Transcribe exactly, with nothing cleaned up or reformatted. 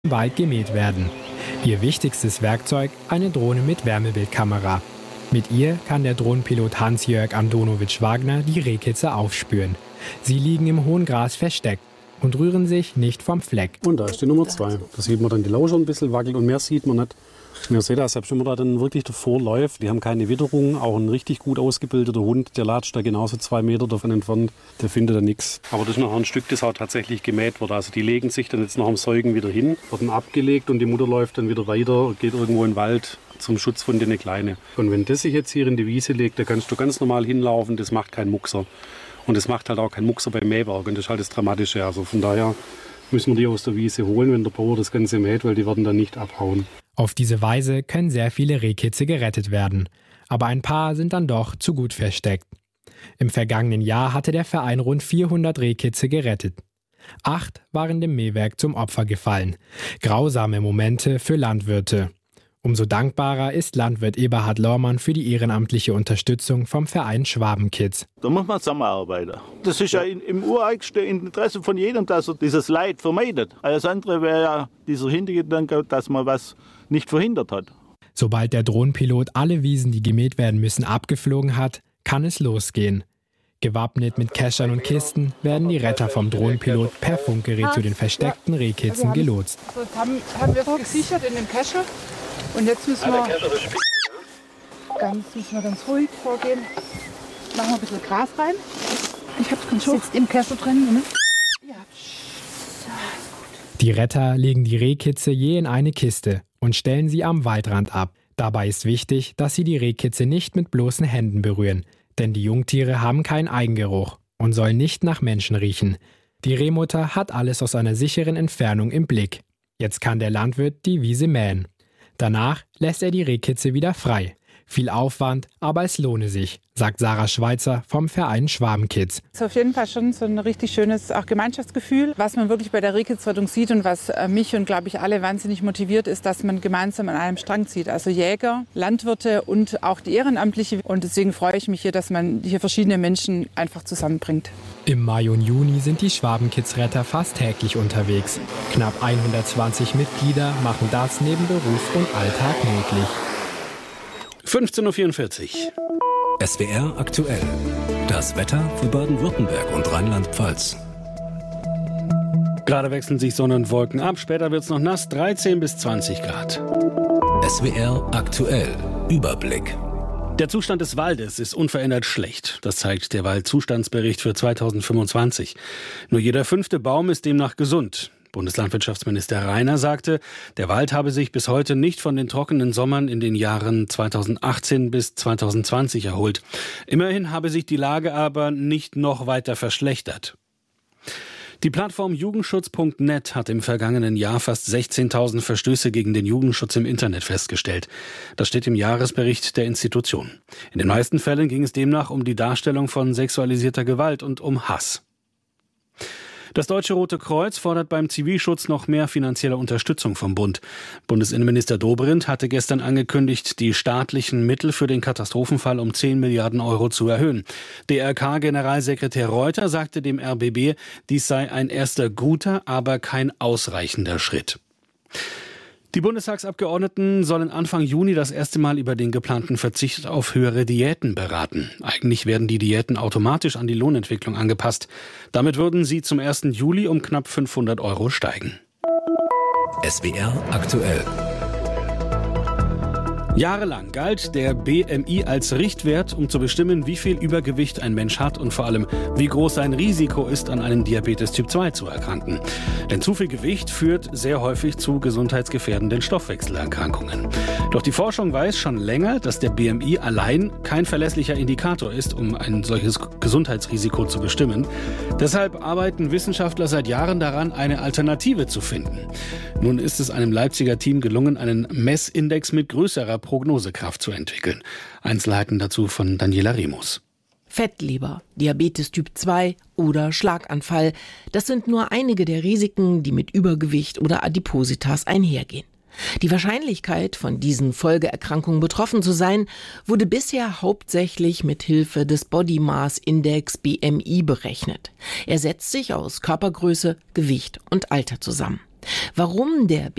Wald gemäht werden. Ihr wichtigstes Werkzeug, eine Drohne mit Wärmebildkamera. Mit ihr kann der Drohnenpilot Hans-Jörg Andonowitsch-Wagner die Rehkitze aufspüren. Sie liegen im hohen Gras versteckt und rühren sich nicht vom Fleck. Und da ist die Nummer zwei. Da sieht man dann die Lauscher ein bisschen wackeln und mehr sieht man nicht. Ihr seht das, selbst wenn man da dann wirklich davor läuft, die haben keine Witterung, auch ein richtig gut ausgebildeter Hund, der latscht da genauso zwei Meter davon entfernt, der findet da nichts. Aber das ist noch ein Stück, das auch tatsächlich gemäht wird. Also die legen sich dann jetzt nach dem Säugen wieder hin, werden abgelegt und die Mutter läuft dann wieder weiter und geht irgendwo in den Wald zum Schutz von den Kleinen. Und wenn das sich jetzt hier in die Wiese legt, da kannst du ganz normal hinlaufen, das macht keinen Muckser. Und das macht halt auch keinen Muckser beim Mähwerk und das ist halt das Dramatische. Also von daher müssen wir die aus der Wiese holen, wenn der Bauer das Ganze mäht, weil die werden dann nicht abhauen. Auf diese Weise können sehr viele Rehkitze gerettet werden. Aber ein paar sind dann doch zu gut versteckt. Im vergangenen Jahr hatte der Verein rund vierhundert Rehkitze gerettet. Acht waren dem Mähwerk zum Opfer gefallen. Grausame Momente für Landwirte. Umso dankbarer ist Landwirt Eberhard Lormann für die ehrenamtliche Unterstützung vom Verein Schwabenkids. Da muss man zusammenarbeiten. Das ist ja im ureigensten Interesse von jedem, dass er dieses Leid vermeidet. Alles andere wäre ja dieser Hintergedanke, dass man was nicht verhindert hat. Sobald der Drohnenpilot alle Wiesen, die gemäht werden müssen, abgeflogen hat, kann es losgehen. Gewappnet mit Keschern und Kisten werden die Retter vom Drohnenpilot per Funkgerät zu den versteckten Rehkitzen gelotst. Also das haben, haben wir gesichert in dem Kescher. Und jetzt müssen wir, ganz, müssen wir ganz ruhig vorgehen. Machen wir ein bisschen Gras rein. Ich hab's ganz schon. Sitzt im Kescher drin, ne? Ja. Die Retter legen die Rehkitze je in eine Kiste und stellen sie am Waldrand ab. Dabei ist wichtig, dass sie die Rehkitze nicht mit bloßen Händen berühren, denn die Jungtiere haben keinen Eigengeruch und sollen nicht nach Menschen riechen. Die Rehmutter hat alles aus einer sicheren Entfernung im Blick. Jetzt kann der Landwirt die Wiese mähen. Danach lässt er die Rehkitze wieder frei. Viel Aufwand, aber es lohne sich, sagt Sarah Schweizer vom Verein Schwabenkids. Es ist auf jeden Fall schon so ein richtig schönes auch Gemeinschaftsgefühl. Was man wirklich bei der Rehkitzrettung sieht und was mich und, glaube ich, alle wahnsinnig motiviert, ist, dass man gemeinsam an einem Strang zieht. Also Jäger, Landwirte und auch die Ehrenamtliche. Und deswegen freue ich mich hier, dass man hier verschiedene Menschen einfach zusammenbringt. Im Mai und Juni sind die Schwabenkids-Retter fast täglich unterwegs. Knapp hundertzwanzig Mitglieder machen das neben Beruf und Alltag möglich. fünfzehn Uhr vierundvierzig. S W R aktuell. Das Wetter für Baden-Württemberg und Rheinland-Pfalz. Gerade wechseln sich Sonne und Wolken ab. Später wird es noch nass, dreizehn bis zwanzig Grad. S W R aktuell. Überblick. Der Zustand des Waldes ist unverändert schlecht. Das zeigt der Waldzustandsbericht für zweitausendfünfundzwanzig. Nur jeder fünfte Baum ist demnach gesund. Bundeslandwirtschaftsminister Reiner sagte, der Wald habe sich bis heute nicht von den trockenen Sommern in den Jahren zweitausendachtzehn bis zweitausendzwanzig erholt. Immerhin habe sich die Lage aber nicht noch weiter verschlechtert. Die Plattform Jugendschutz punkt net hat im vergangenen Jahr fast sechzehntausend Verstöße gegen den Jugendschutz im Internet festgestellt. Das steht im Jahresbericht der Institution. In den meisten Fällen ging es demnach um die Darstellung von sexualisierter Gewalt und um Hass. Das Deutsche Rote Kreuz fordert beim Zivilschutz noch mehr finanzielle Unterstützung vom Bund. Bundesinnenminister Dobrindt hatte gestern angekündigt, die staatlichen Mittel für den Katastrophenfall um zehn Milliarden Euro zu erhöhen. D R K-Generalsekretär Reuter sagte dem R B B, dies sei ein erster guter, aber kein ausreichender Schritt. Die Bundestagsabgeordneten sollen Anfang Juni das erste Mal über den geplanten Verzicht auf höhere Diäten beraten. Eigentlich werden die Diäten automatisch an die Lohnentwicklung angepasst. Damit würden sie zum ersten Juli um knapp fünfhundert Euro steigen. S W R aktuell. Jahrelang galt der B M I als Richtwert, um zu bestimmen, wie viel Übergewicht ein Mensch hat und vor allem, wie groß sein Risiko ist, an einem Diabetes Typ zwei zu erkranken. Denn zu viel Gewicht führt sehr häufig zu gesundheitsgefährdenden Stoffwechselerkrankungen. Doch die Forschung weiß schon länger, dass der B M I allein kein verlässlicher Indikator ist, um ein solches Gesundheitsrisiko zu bestimmen. Deshalb arbeiten Wissenschaftler seit Jahren daran, eine Alternative zu finden. Nun ist es einem Leipziger Team gelungen, einen Messindex mit größerer Prognosekraft zu entwickeln. Einzelheiten dazu von Daniela Remus. Fettleber, Diabetes Typ zwei oder Schlaganfall, das sind nur einige der Risiken, die mit Übergewicht oder Adipositas einhergehen. Die Wahrscheinlichkeit, von diesen Folgeerkrankungen betroffen zu sein, wurde bisher hauptsächlich mit Hilfe des Body Mass Index B M I berechnet. Er setzt sich aus Körpergröße, Gewicht und Alter zusammen. Warum der